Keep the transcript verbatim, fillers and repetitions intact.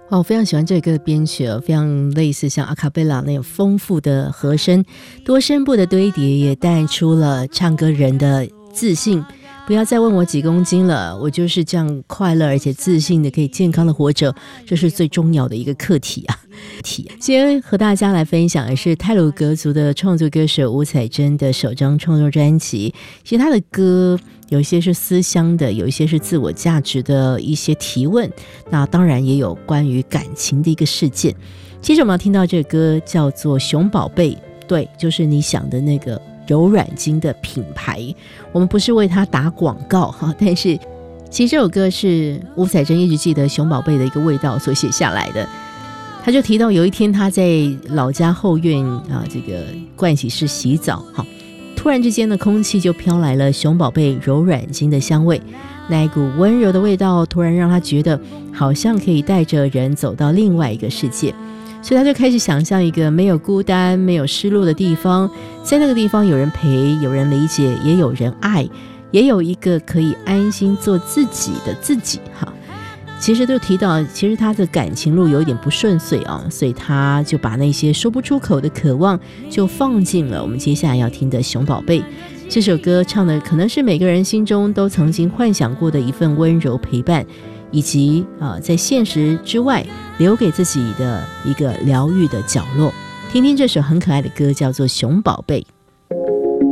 哦，非常喜欢这个编曲哦，非常类似像阿卡贝拉那种丰富的和声，多声部的堆叠也带出了唱歌人的自信。不要再问我几公斤了，我就是这样快乐而且自信的可以健康的活着，这是最重要的一个课题啊。今天和大家来分享的是太鲁阁族的创作歌手吴彩珍的首张创作专辑。其实他的歌有一些是思乡的，有一些是自我价值的一些提问，那当然也有关于感情的一个事件。接着我们要听到这个歌叫做熊宝贝，对，就是你想的那个柔软精的品牌。我们不是为它打广告哈，但是其实这首歌是吴彩珍一直记得熊宝贝的一个味道所写下来的。他就提到有一天他在老家后院啊，这个盥洗室洗澡哈，突然之间的空气就飘来了熊宝贝柔软精的香味，那一股温柔的味道突然让他觉得好像可以带着人走到另外一个世界。所以他就开始想象一个没有孤单没有失落的地方，在那个地方有人陪，有人理解，也有人爱，也有一个可以安心做自己的自己哈。其实就提到其实他的感情路有一点不顺遂啊，所以他就把那些说不出口的渴望就放进了我们接下来要听的熊宝贝。这首歌唱的可能是每个人心中都曾经幻想过的一份温柔陪伴，以及、呃、在现实之外留给自己的一个疗愈的角落。听听这首很可爱的歌，叫做熊宝贝。